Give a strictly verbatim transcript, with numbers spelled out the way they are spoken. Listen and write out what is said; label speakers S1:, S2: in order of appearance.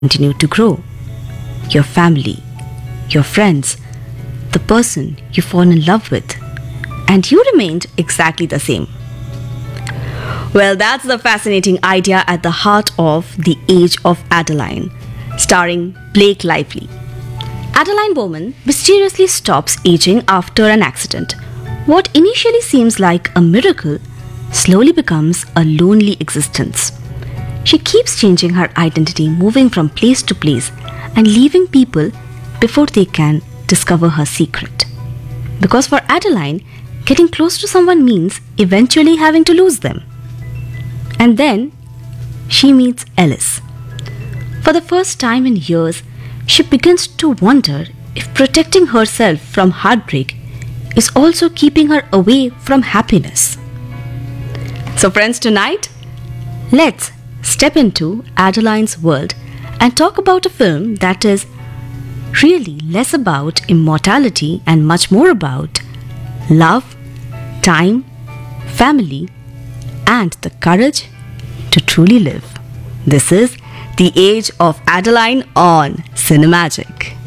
S1: continue to grow. Your family, your friends, the person you fall in love with, and you remained exactly the same. Well, that's the fascinating idea at the heart of The Age of Adeline, starring Blake Lively. Adeline Bowman mysteriously stops aging after an accident. What initially seems like a miracle slowly becomes a lonely existence. She keeps changing her identity, moving from place to place, and leaving people before they can discover her secret. Because for Adeline, getting close to someone means eventually having to lose them. And then she meets Ellis. For the first time in years, she begins to wonder if protecting herself from heartbreak is also keeping her away from happiness. So, friends, tonight, let's step into Adeline's world and talk about a film that is really less about immortality and much more about love, time, family, and the courage to truly live. This is The Age of Adeline on Cinemagic.